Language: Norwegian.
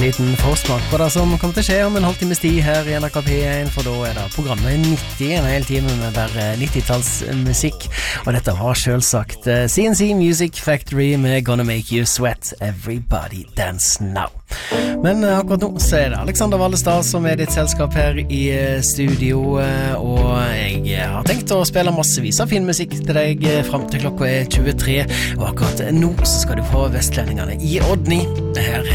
liten forsmak på det som kommer til å skje om en halvtimes tid her i NRK P1, for da det programmet 90, en hel time med bare 90-tallsmusikk, og dette var selvsagt CNC Music Factory med Gonna Make You Sweat, Everybody Dance Now. Men akkurat nå så det Alexander Vallestad som ditt selskap her i studio, og jeg har tenkt å spille massevis av fin musikk til deg frem til klokka 23, og akkurat nå så skal du få Vestlendingene i Odny. Her